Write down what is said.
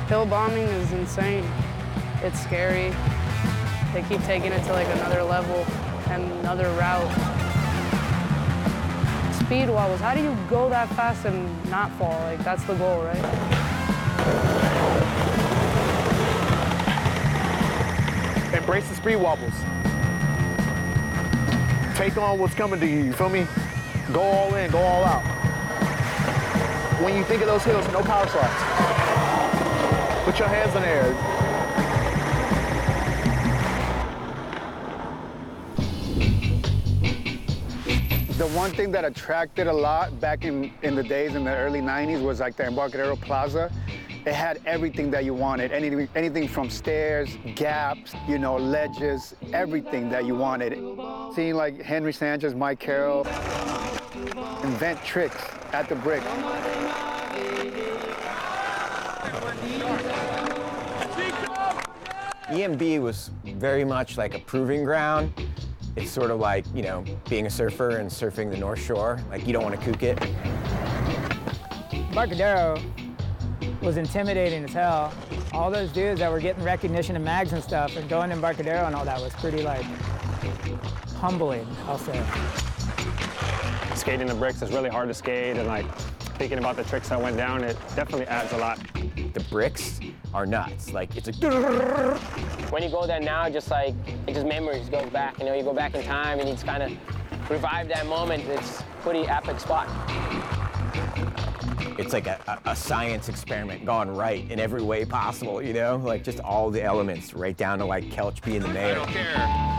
Hill bombing is insane. It's scary. They keep taking it to like another level and another route. Speed wobbles, how do you go that fast and not fall? Like, that's the goal, right? Embrace the speed wobbles. Take on what's coming to you, you feel me? Go all in, go all out. When you think of those hills, no power slides. Put your hands in the air. The one thing that attracted a lot back in the days in the early 90s was like the Embarcadero Plaza. It had everything that you wanted, anything from stairs, gaps, you know, ledges, everything that you wanted. Seeing like Henry Sanchez, Mike Carroll invent tricks at the brick. EMB was very much like a proving ground. It's sort of like, you know, being a surfer and surfing the North Shore. Like, you don't want to kook it. Embarcadero was intimidating as hell. All those dudes that were getting recognition in mags and stuff and going to Embarcadero and all that was pretty, like, humbling, I'll say. Skating the bricks is really hard to skate, and like thinking about the tricks that went down, it definitely adds a lot. The bricks are nuts. Like, it's a... When you go there now, just like, it just memories goes back. You know, you go back in time and you just kind of revive that moment. It's a pretty epic spot. It's like a science experiment gone right in every way possible, you know? Like, just all the elements, right down to like Kelch being the mayor. I don't care.